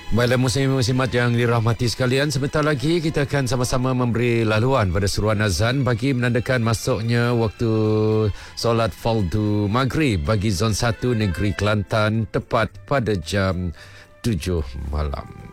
Baiklah muslimat yang dirahmati sekalian, sebentar lagi kita akan sama-sama memberi laluan pada seruan azan bagi menandakan masuknya waktu solat fardu maghrib bagi zon 1 negeri Kelantan tepat pada jam 7 malam.